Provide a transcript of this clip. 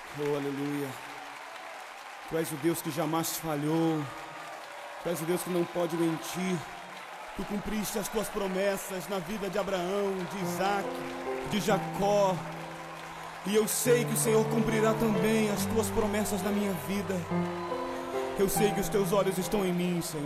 Oh, aleluia. Tu és o Deus que jamais falhou. Tu és o Deus que não pode mentir. Tu cumpriste as tuas promessas na vida de Abraão, de Isaac, de Jacó. E eu sei que o Senhor cumprirá também as tuas promessas na minha vida. Eu sei que os teus olhos estão em mim, Senhor.